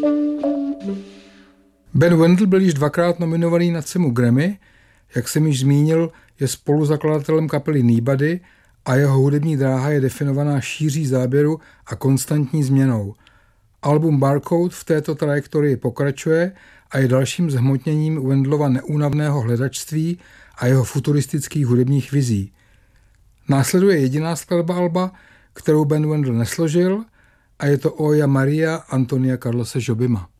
Ben Wendell byl již dvakrát nominovaný na cenu Grammy, jak jsem již zmínil, je spoluzakladatelem kapely Nobody a jeho hudební dráha je definovaná šíří záběru a konstantní změnou. Album Barcode v této trajektorii pokračuje a je dalším zhmotněním Wendellova neúnavného hledačství a jeho futuristických hudebních vizí. Následuje jediná skladba alba, kterou Ben Wendell nesložil, a je to Oja Maria Antonia Carlose Jobima.